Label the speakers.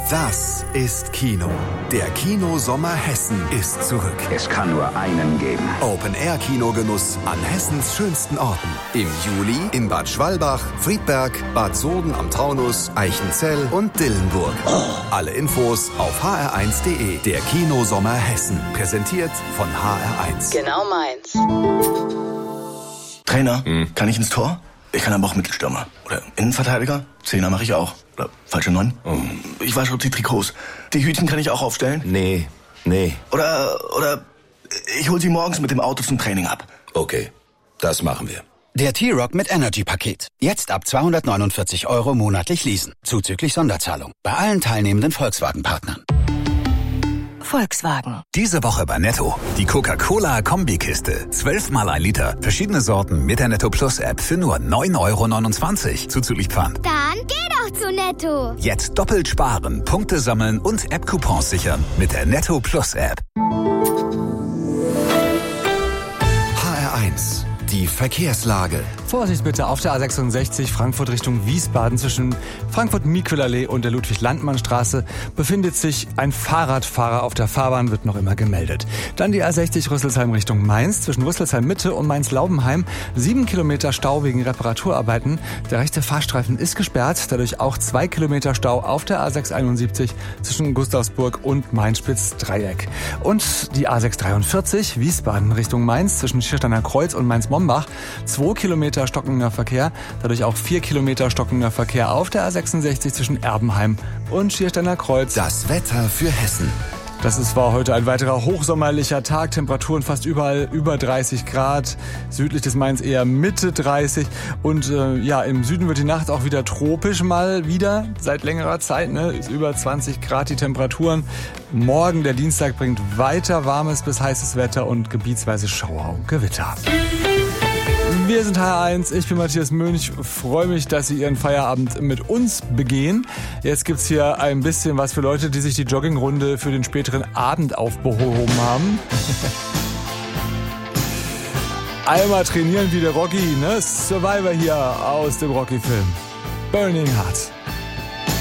Speaker 1: Das ist Kino. Der Kinosommer Hessen ist zurück.
Speaker 2: Es kann nur einen geben.
Speaker 1: Open-Air-Kinogenuss an Hessens schönsten Orten. Im Juli in Bad Schwalbach, Friedberg, Bad Soden am Taunus, Eichenzell und Dillenburg. Alle Infos auf hr1.de. Der Kinosommer Hessen. Präsentiert von HR1.
Speaker 3: Genau meins.
Speaker 4: Trainer, kann ich ins Tor? Ich kann aber auch Mittelstürmer. Oder Innenverteidiger? Zehner mache ich auch. Oder falsche 9? Ich wasche die Trikots. Die Hütchen kann ich auch aufstellen?
Speaker 5: Nee.
Speaker 4: Oder ich hol sie morgens mit dem Auto zum Training ab.
Speaker 5: Okay, das machen wir.
Speaker 6: Der T-Rock mit Energy-Paket. Jetzt ab 249 € monatlich leasen. Zuzüglich Sonderzahlung. Bei allen teilnehmenden Volkswagen-Partnern.
Speaker 3: Volkswagen.
Speaker 7: Diese Woche bei Netto. Die Coca-Cola-Kombikiste. 12 mal 1 Liter. Verschiedene Sorten mit der Netto Plus App für nur 9,29 € zuzüglich Pfand.
Speaker 8: Dann geh doch zu Netto.
Speaker 7: Jetzt doppelt sparen, Punkte sammeln und App-Coupons sichern mit der Netto Plus App.
Speaker 1: HR1. Die Verkehrslage.
Speaker 9: Vorsicht bitte auf der A66 Frankfurt Richtung Wiesbaden zwischen Frankfurt-Miquelallee und der Ludwig-Landmann-Straße befindet sich ein Fahrradfahrer auf der Fahrbahn, wird noch immer gemeldet. Dann die A60 Rüsselsheim Richtung Mainz zwischen Rüsselsheim Mitte und Mainz-Laubenheim. 7 Kilometer Stau wegen Reparaturarbeiten. Der rechte Fahrstreifen ist gesperrt, dadurch auch 2 Kilometer Stau auf der A671 zwischen Gustavsburg und Mainz-Spitz-Dreieck. Und die A643 Wiesbaden Richtung Mainz zwischen Schiersteiner Kreuz und Mainz-Mombach. 2 Kilometer stockender Verkehr, dadurch auch 4 Kilometer stockender Verkehr auf der A66 zwischen Erbenheim und Schiersteiner Kreuz.
Speaker 1: Das Wetter für Hessen.
Speaker 9: War heute ein weiterer hochsommerlicher Tag. Temperaturen fast überall über 30 Grad. Südlich des Mainz eher Mitte 30. Und im Süden wird die Nacht auch wieder tropisch mal wieder. Seit längerer Zeit, ist über 20 Grad die Temperaturen. Morgen, der Dienstag, bringt weiter warmes bis heißes Wetter und gebietsweise Schauer und Gewitter. Wir sind HR1, ich bin Matthias Mönch, freue mich, dass Sie Ihren Feierabend mit uns begehen. Jetzt gibt's hier ein bisschen was für Leute, die sich die Joggingrunde für den späteren Abend aufgehoben haben. Einmal trainieren wie der Rocky, Survivor hier aus dem Rocky-Film. Burning Heart.